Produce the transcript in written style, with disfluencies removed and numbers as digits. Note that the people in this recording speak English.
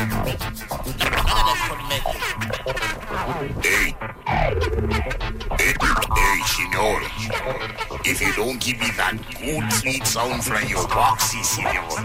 Hey, hey, Signor. If you don't give me that good sweet sound from your boxy, Signor,